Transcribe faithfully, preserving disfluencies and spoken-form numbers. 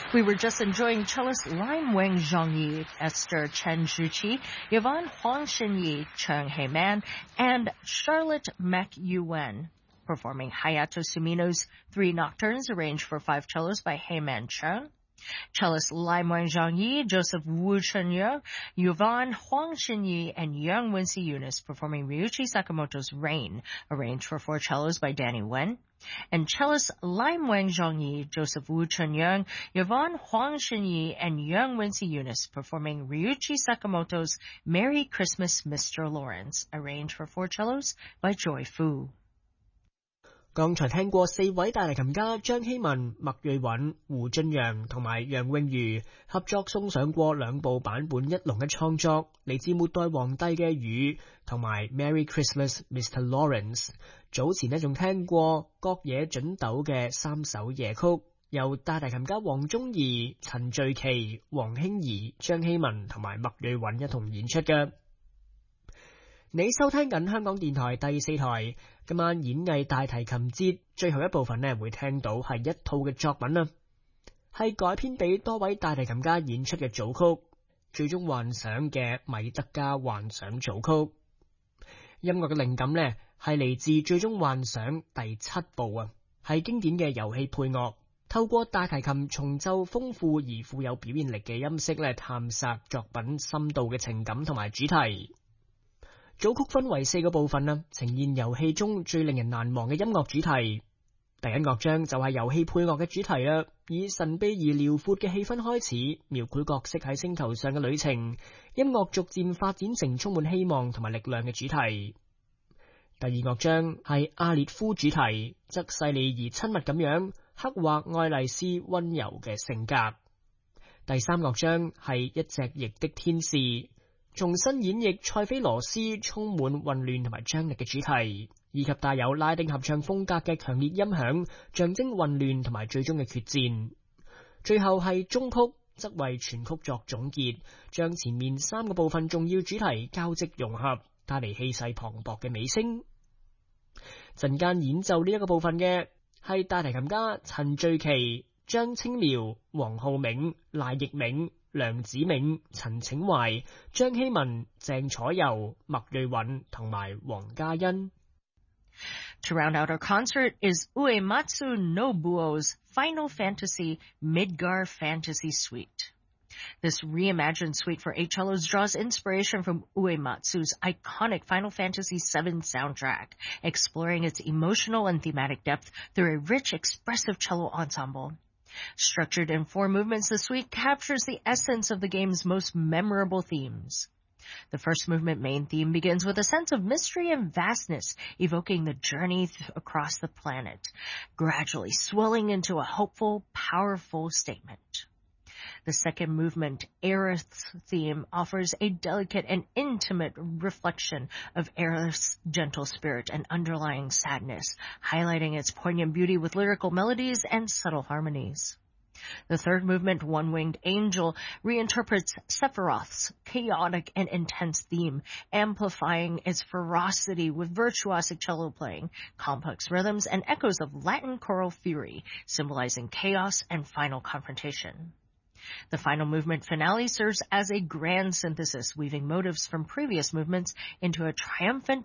We were just enjoying cellist Lim Wang Zhongyi, Esther Chen Zhuqi, Yvonne Huang Xinyi, Cheng Heiman, and Charlotte Mek Yuwen, performing Hayato Sumino's Three Nocturnes, arranged for five cellos by Heiman Cheng. Cellist Lim Wang Zhongyi, Joseph Wu Chunye, Yvonne Huang Xinyi, and Young Wincy Eunice, performing Ryuichi Sakamoto's Rain, arranged for four cellos by Danny Wen. And cellist Lim Wang Zhongyi, Joseph Wu Chunye, Yvonne Huang Xinyi, and Young Wincy Eunice, performing Ryuichi Sakamoto's Merry Christmas, Mister Lawrence, arranged for four cellos by Joy Fu. 剛才聽過四位大提琴家張希文、麥瑞允、胡俊陽同埋楊詠茹合作送上過兩部版本一龍嘅創作，嚟自末代皇帝嘅雨同埋 Merry Christmas Mister Lawrence。早前呢仲聽過角野準斗嘅三首夜曲，由大提琴家黃宗義、陳序琪、黃興怡、張希文同埋麥瑞允一同演出嘅。你收聽緊香港電台第四台，今晚演藝大提琴節最後一部分呢會聽到係一套嘅作品啊，係改編俾多位大提琴家演出嘅組曲，最終幻想嘅米德加幻想組曲。音樂嘅靈感呢係嚟自最終幻想第七部啊，係經典嘅遊戲配樂，透過大提琴重奏豐富而富有表現力嘅音色呢，探索作品深度嘅情感同埋主題。組曲分為四個部分啦，呈現遊戲中最令人難忘嘅音樂主題。第一樂章就係遊戲配樂嘅主題啦，以神秘而遼闊嘅氣氛開始，描繪角色喺星球上嘅旅程。音樂逐漸發展成充滿希望同埋力量嘅主題。第二樂章係阿列夫主題，則細膩而親密咁樣刻畫愛麗絲溫柔嘅性格。第三樂章係一隻翼的天使，重新演繹塞菲羅斯充滿混亂同埋張力嘅主題，以及帶有拉丁合唱風格嘅強烈音響，象徵混亂同埋最終嘅決戰。最後係終曲，則為全曲作總結，將前面三個部分重要主題交織融合，帶嚟氣勢磅礴嘅尾聲。陣間演奏呢一個部分嘅係大提琴家陳序琪、張清苗、黃浩銘、賴奕銘、梁子銘、陳請懷、張希文、鄭楚柔、麥瑞允同埋黃嘉欣。 To round out our concert is Uematsu Nobuo's Final Fantasy Midgar Fantasy Suite. This reimagined suite for eight cellos draws inspiration from Uematsu's iconic Final Fantasy seven soundtrack, exploring its emotional and thematic depth through a rich, expressive cello ensemble. Structured in four movements, the suite captures the essence of the game's most memorable themes. The first movement main theme begins with a sense of mystery and vastness, evoking the journey th- across the planet, gradually swelling into a hopeful, powerful statement. The second movement, Aerith's theme, offers a delicate and intimate reflection of Aerith's gentle spirit and underlying sadness, highlighting its poignant beauty with lyrical melodies and subtle harmonies. The third movement, One-Winged Angel, reinterprets Sephiroth's chaotic and intense theme, amplifying its ferocity with virtuosic cello playing, complex rhythms, and echoes of Latin choral fury, symbolizing chaos and final confrontation. The final movement, Finale, serves as a grand synthesis, weaving motives from previous movements into a triumphant